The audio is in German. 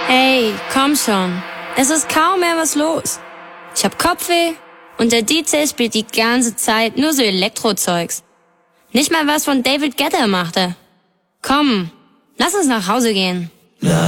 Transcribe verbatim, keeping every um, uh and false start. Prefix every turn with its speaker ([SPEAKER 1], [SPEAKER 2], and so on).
[SPEAKER 1] Ey, komm schon. Es ist kaum mehr was los. Ich hab Kopfweh und der D J spielt die ganze Zeit nur so Elektrozeugs. Nicht mal was von David Guetta machte. Komm, lass uns nach Hause gehen.